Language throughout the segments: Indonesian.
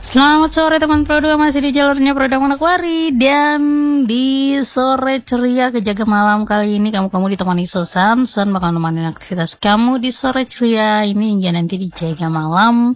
Selamat sore teman Pro 2, masih di jalurnya Produk Manokwari. Dan di sore ceria kejaga malam kali ini kamu ditemani Susan bakal nemenin aktivitas kamu di sore ceria ini hingga nanti di jaga malam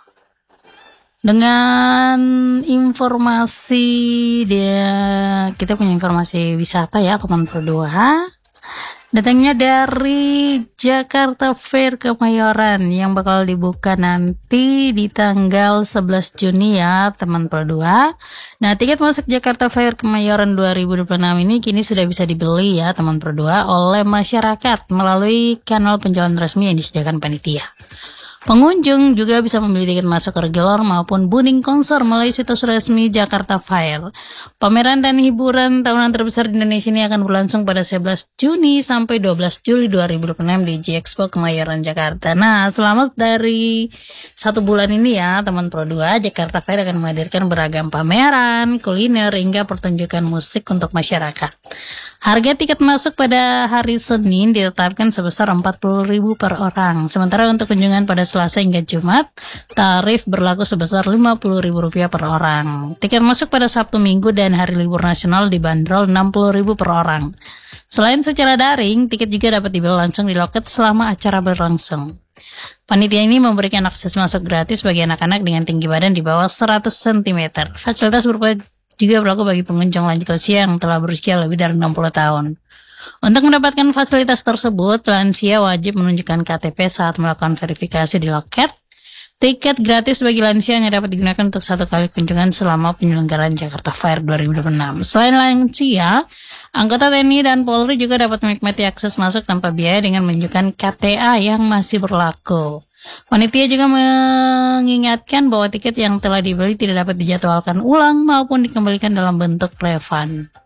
dengan informasi kita punya informasi wisata ya teman Pro 2. Datangnya dari Jakarta Fair Kemayoran yang bakal dibuka nanti di tanggal 11 Juni ya teman Pro 2. Nah, tiket masuk Jakarta Fair Kemayoran 2026 ini kini sudah bisa dibeli ya teman Pro 2 oleh masyarakat melalui kanal penjualan resmi yang disediakan panitia. Pengunjung juga bisa membeli tiket masuk reguler maupun boarding konser melalui situs resmi Jakarta Fair. Pameran dan hiburan tahunan terbesar di Indonesia ini akan berlangsung pada 11 Juni sampai 12 Juli 2026 di J-Expo Kemayoran, Jakarta. Nah, selama dari 1 bulan ini ya, teman Pro 2, Jakarta Fair akan menghadirkan beragam pameran, kuliner, hingga pertunjukan musik untuk masyarakat. Harga tiket masuk pada hari Senin ditetapkan sebesar Rp40.000 per orang. Sementara untuk kunjungan pada Selasa hingga Jumat, tarif berlaku sebesar Rp50.000 per orang. Tiket masuk pada Sabtu, Minggu, dan hari libur nasional dibanderol Rp60.000 per orang. Selain secara daring, tiket juga dapat dibeli langsung di loket selama acara berlangsung. Panitia ini memberikan akses masuk gratis bagi anak-anak dengan tinggi badan di bawah 100 cm. Fasilitas berupa juga berlaku bagi pengunjung lanjut usia yang telah berusia lebih dari 60 tahun. Untuk mendapatkan fasilitas tersebut, lansia wajib menunjukkan KTP saat melakukan verifikasi di loket. Tiket gratis bagi lansia hanya dapat digunakan untuk 1 kali kunjungan selama penyelenggaraan Jakarta Fair 2026. Selain lansia, anggota TNI dan Polri juga dapat menikmati akses masuk tanpa biaya dengan menunjukkan KTA yang masih berlaku. Panitia juga mengingatkan bahwa tiket yang telah dibeli tidak dapat dijadwalkan ulang maupun dikembalikan dalam bentuk refund.